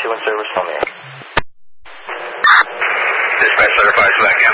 2 in service, tell me. Dispatch certified, back